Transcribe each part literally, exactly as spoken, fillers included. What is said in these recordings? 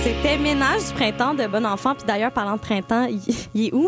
C'était Ménage du printemps de Bon Enfant. Puis d'ailleurs, parlant de printemps, il, il est où?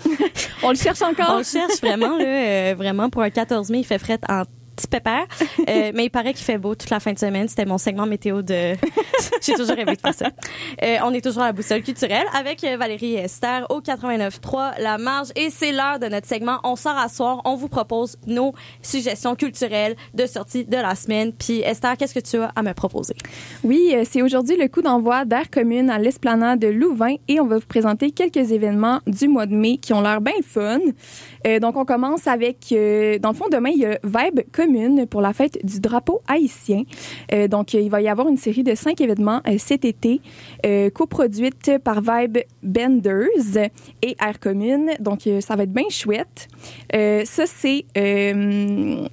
On le cherche encore. On le cherche vraiment, là. Euh, vraiment, pour un quatorze mai, il fait fret en petit pépère. Euh, mais il paraît qu'il fait beau toute la fin de semaine. C'était mon segment météo de... J'ai toujours rêvé de faire ça. Euh, on est toujours à la boussole culturelle avec Valérie et Esther au quatre-vingt-neuf trois La Marge. Et c'est l'heure de notre segment. On sort à soir. On vous propose nos suggestions culturelles de sortie de la semaine. Puis Esther, qu'est-ce que tu as à me proposer? Oui, c'est aujourd'hui le coup d'envoi d'Air Commune à l'Esplanade de Louvain et on va vous présenter quelques événements du mois de mai qui ont l'air bien fun. Euh, donc, on commence avec, euh, dans le fond, demain, il y a Vibe Commune pour la fête du drapeau haïtien. Euh, donc, il va y avoir une série de cinq événements euh, cet été, euh, coproduite par Vibe Benders et Air Commune. Donc, euh, ça va être bien chouette. Euh, ça, c'est euh,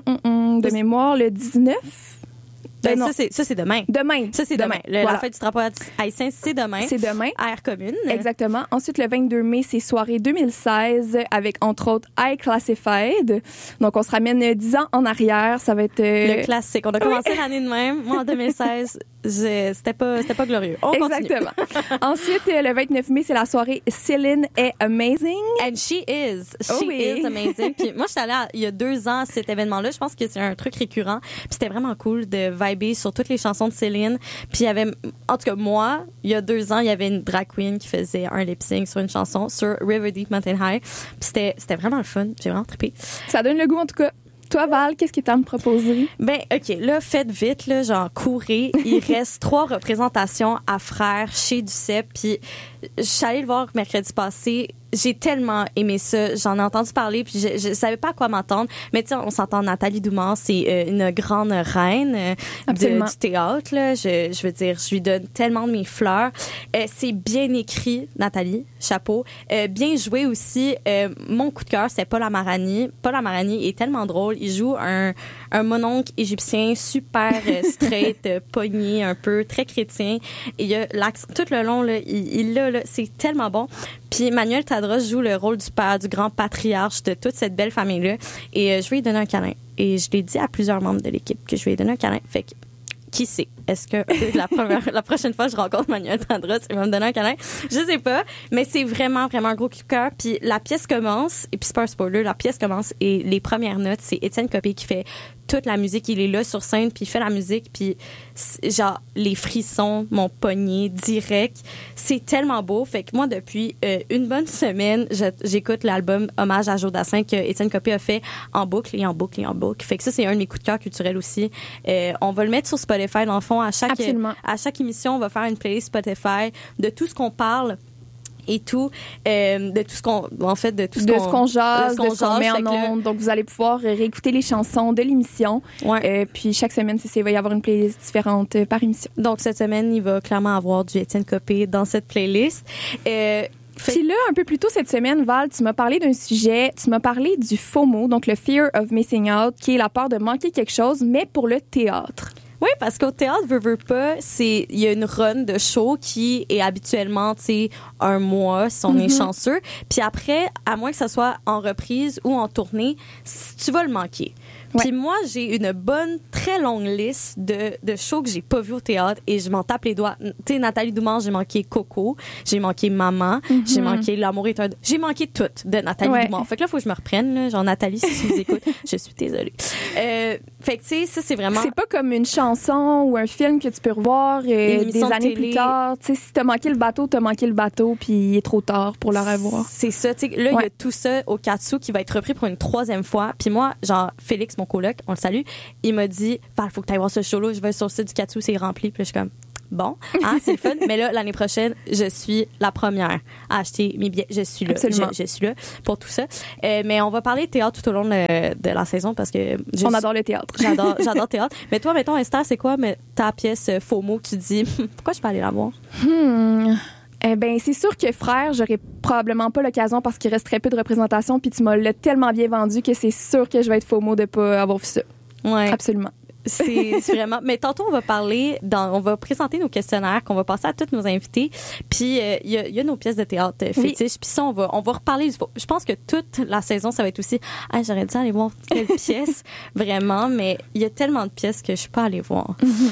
de mémoire le dix-neuf. Ben, ça, c'est, ça, c'est demain. Demain. Ça, c'est demain. demain. Le, voilà. La fête du drapeau haïtien, c'est demain. C'est demain. À Air Commune. Exactement. Ensuite, le vingt-deux mai, c'est soirée deux mille seize avec, entre autres, High Classified. Donc, on se ramène dix ans en arrière. Ça va être... Euh... Le classique. On a commencé oui. l'année de même. Moi, en deux mille seize, j'ai... c'était pas, c'était pas glorieux. On Exactement. Ensuite, le vingt-neuf mai, c'est la soirée Céline est Amazing. And she is. She oh oui. is amazing. Puis moi, je suis allée à, il y a deux ans à cet événement-là. Je pense que c'est un truc récurrent. Puis c'était vraiment cool de vibrer sur toutes les chansons de Céline. Puis il y avait, en tout cas, moi, il y a deux ans, il y avait une drag queen qui faisait un lip-sync sur une chanson sur River Deep Mountain High. Puis c'était, c'était vraiment le fun. J'ai vraiment trippé. Ça donne le goût, en tout cas. Toi, Val, qu'est-ce que tu as à me proposer? Ben, OK. Là, faites vite, là, genre, courez. Il reste trois représentations à Frères chez Duceppe. Puis, je suis allée le voir mercredi passé. J'ai tellement aimé ça. J'en ai entendu parler, puis je, je savais pas à quoi m'attendre. Mais tu sais, on s'entend, Nathalie Doumar, c'est euh, une grande reine euh, de, du théâtre. Là. Je, je veux dire, je lui donne tellement de mes fleurs. Euh, c'est bien écrit, Nathalie, chapeau. Euh, bien joué aussi. Euh, mon coup de cœur, c'est Paul Amarani. Paul Amarani est tellement drôle. Il joue un, un mononcle égyptien super euh, straight, euh, pogné un peu, très chrétien. Et il y a l'accent tout le long, là, il, il l'a, là, c'est tellement bon. Puis Manuel Tadros joue le rôle du père, du grand patriarche de toute cette belle famille-là. Et euh, je vais lui donner un câlin. Et je l'ai dit à plusieurs membres de l'équipe que je vais lui donner un câlin. Fait que, qui sait? Est-ce que la, première, la prochaine fois que je rencontre Manuel Tadros, il va me donner un câlin? Je sais pas. Mais c'est vraiment, vraiment un gros coup de cœur. Puis la pièce commence, et puis c'est pas un spoiler, la pièce commence et les premières notes, c'est Étienne Copé qui fait toute la musique. Il est là sur scène, puis il fait la musique, puis genre, les frissons m'ont pogné direct. C'est tellement beau. Fait que moi, depuis euh, une bonne semaine, je, j'écoute l'album Hommage à Joe Dassin que Étienne Copé a fait en boucle et en boucle et en boucle. Fait que ça, c'est un de mes coups de cœur culturels aussi. Euh, on va le mettre sur Spotify, dans le fond, à chaque, à chaque émission, on va faire une playlist Spotify de tout ce qu'on parle et tout, euh, de tout ce qu'on, en fait, de tout ce de qu'on, ce qu'on jase, de ce qu'on, de ce qu'on met en là, ondes. Donc, vous allez pouvoir réécouter les chansons de l'émission. Ouais. Euh, puis, chaque semaine, c'est, il va y avoir une playlist différente euh, par émission. Donc, cette semaine, il va clairement avoir du Étienne Copé dans cette playlist. Euh, Fait... Puis là, un peu plus tôt cette semaine, Val, tu m'as parlé d'un sujet, tu m'as parlé du FOMO, donc le Fear of Missing Out, qui est la peur de manquer quelque chose, mais pour le théâtre. Oui, parce qu'au théâtre, veux, veux pas, c'est, il y a une run de show qui est habituellement, tu sais, un mois, si on mm-hmm. est chanceux. Puis après, à moins que ça soit en reprise ou en tournée, tu vas le manquer. Puis ouais. moi, j'ai une bonne, très longue liste de, de shows que j'ai pas vus au théâtre et je m'en tape les doigts. Tu sais, Nathalie Doumar, j'ai manqué Coco, j'ai manqué Maman, mm-hmm. j'ai manqué L'amour est un... J'ai manqué tout de Nathalie ouais. Doumar. Fait que là, faut que je me reprenne, là. Genre, Nathalie, si tu nous écoutes, je suis désolée. Euh, fait que, tu sais, ça, c'est vraiment... C'est pas comme une chanson ou un film que tu peux revoir euh, des années plus tard. Tu sais, si t'as manqué le bateau, t'as manqué le bateau, puis il est trop tard pour le revoir. C'est ça, tu sais. Là, il ouais. y a tout ça au Katsu qui va être repris pour une troisième fois. Puis moi, genre, Félix, mon coloc, on le salue, il m'a dit, il faut que tu ailles voir ce show-là, je vais sur le site du Katsu, c'est rempli. Puis je suis comme, bon, hein, c'est le fun. Mais là, l'année prochaine, je suis la première à acheter mes billets. Je suis là. Je, je suis là pour tout ça. Euh, mais on va parler de théâtre tout au long de, de la saison parce que... Je, on adore le théâtre. J'adore, j'adore le théâtre. Mais toi, mettons, Esther, c'est quoi mais, ta pièce FOMO que tu dis, pourquoi je peux aller la voir? Hmm... Eh ben, c'est sûr que Frères, j'aurais probablement pas l'occasion parce qu'il reste très peu de représentation, puis tu m'as l'as tellement bien vendu que c'est sûr que je vais être FOMO de pas avoir vu ça. Ouais. Absolument. C'est, c'est vraiment. Mais tantôt, on va parler, dans, on va présenter nos questionnaires qu'on va passer à tous nos invités. Puis, il euh, y, a, y a nos pièces de théâtre fétiches. Oui. Puis ça, on va, on va reparler. Je pense que toute la saison, ça va être aussi. Ah, j'aurais dû aller voir quelle pièce, vraiment. Mais il y a tellement de pièces que je suis pas allée voir. Mm-hmm.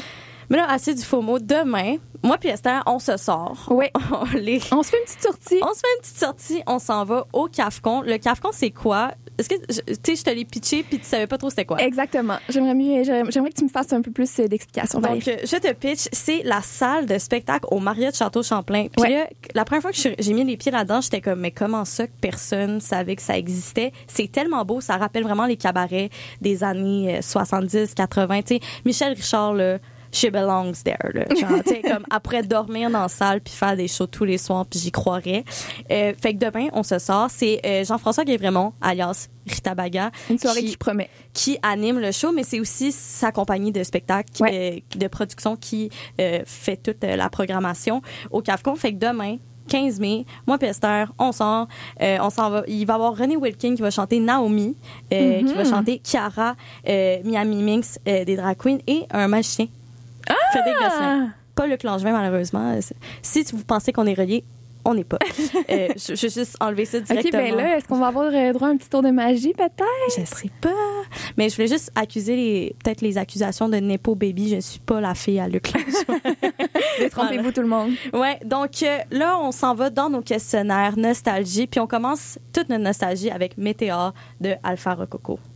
Mais là, assez du FOMO. Demain, moi puis Esther, on se sort. Oui. On, les... on se fait une petite sortie. On se fait une petite sortie. On s'en va au CAFCON. Le CAFCON, c'est quoi? Est-ce que, tu sais, je te l'ai pitché puis tu savais pas trop c'était quoi? Exactement. J'aimerais mieux, j'aimerais que tu me fasses un peu plus d'explications. Donc, euh, je te pitch. C'est la salle de spectacle au Marriott Château-Champlain. Puis ouais. là, la première fois que j'ai mis les pieds là-dedans, j'étais comme, mais comment ça que personne savait que ça existait? C'est tellement beau. Ça rappelle vraiment les cabarets des années soixante-dix, quatre-vingts. Tu sais, Michel Richard, là, she belongs there, là. Genre, tu sais, comme après dormir dans la salle puis faire des shows tous les soirs, puis j'y croirais. Euh, fait que demain, on se sort. C'est euh, Jean-François Guévremont, alias Rita Baga. Une soirée qui, qui promet. Qui anime le show, mais c'est aussi sa compagnie de spectacle, ouais. euh, de production qui euh, fait toute euh, la programmation au CAFCON. Fait que demain, quinze mai, moi et Esther, on sort, euh, on s'en va. Il va y avoir René Wilkin qui va chanter Naomi, euh, mm-hmm. qui va chanter Chiara, euh, Miami Minx, euh, des drag queens et un magicien. Ah! Frédéric Gosselin. Pas Luc Langevin, malheureusement. Si vous pensez qu'on est reliés, on n'est pas. euh, je, je vais juste enlever ça directement. OK, bien là, est-ce qu'on va avoir droit à un petit tour de magie, peut-être? Je sais pas. Mais je voulais juste accuser les, peut-être les accusations de Nepo Baby. Je suis pas la fille à Luc Langevin. Détrompez-vous voilà. Tout le monde. Ouais, donc euh, là, on s'en va dans nos questionnaires nostalgie, puis on commence toute notre nostalgie avec Météore de Alpha Rococo.